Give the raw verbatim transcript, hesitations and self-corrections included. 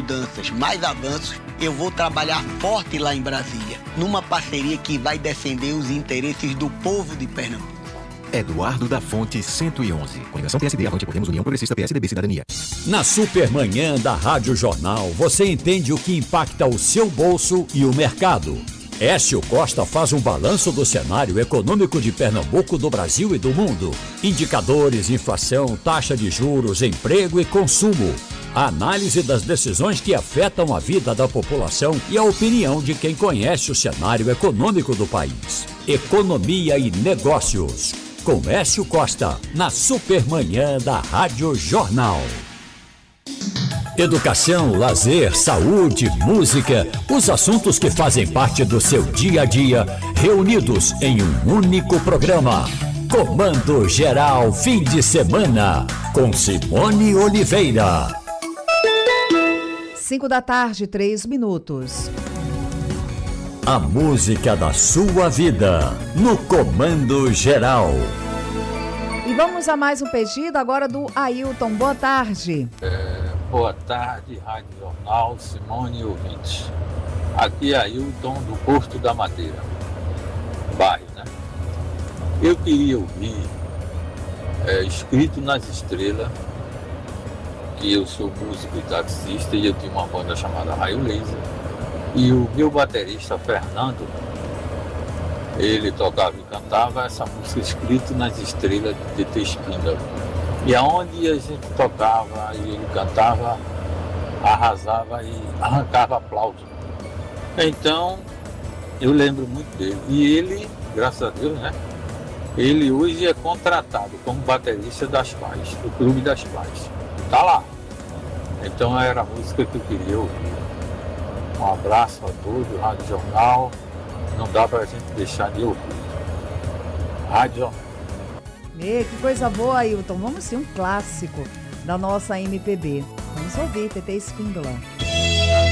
mudanças, mais avanços, eu vou trabalhar forte lá em Brasília, numa parceria que vai defender os interesses do povo de Pernambuco. Eduardo da Fonte, cento e onze. Coligação P S D, Avante, Podemos, União Progressista, P S D B, Cidadania. Na Supermanhã da Rádio Jornal, você entende o que impacta o seu bolso e o mercado. Écio Costa faz um balanço do cenário econômico de Pernambuco, do Brasil e do mundo. Indicadores, inflação, taxa de juros, emprego e consumo. A análise das decisões que afetam a vida da população e a opinião de quem conhece o cenário econômico do país. Economia e negócios. Com Écio Costa, na Supermanhã da Rádio Jornal. Educação, lazer, saúde, música, os assuntos que fazem parte do seu dia a dia, reunidos em um único programa. Comando Geral Fim de Semana, com Simone Oliveira. Cinco da tarde, três minutos. A música da sua vida, no Comando Geral. E vamos a mais um pedido agora do Ailton. Boa tarde. É, boa tarde, Rádio Jornal, Simone e ouvintes. Aqui é Ailton, do Porto da Madeira, bairro, né? Eu queria ouvir é, Escrito nas Estrelas, que eu sou músico e taxista e eu tinha uma banda chamada Raio Laser. E o meu baterista, Fernando, ele tocava e cantava essa música Escrito nas Estrelas de T T Espíndola. E aonde a gente tocava e ele cantava, arrasava e arrancava aplausos. Então, eu lembro muito dele. E ele, graças a Deus, né? Ele hoje é contratado como baterista das Paz, do Clube das Paz. Tá lá. Então era a música que eu queria ouvir. Um abraço a todos, Rádio Jornal. Não dá pra gente deixar de ouvir. Rádio Jornal. E, que coisa boa, Ailton. Vamos sim, um clássico da nossa M P B. Vamos ouvir, T T Espíndola.